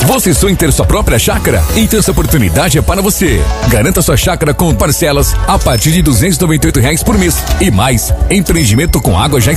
Você sonha em ter sua própria chácara? Então essa oportunidade é para você. Garanta sua chácara com parcelas a partir de R$ 298 por mês. E mais, empreendimento com água já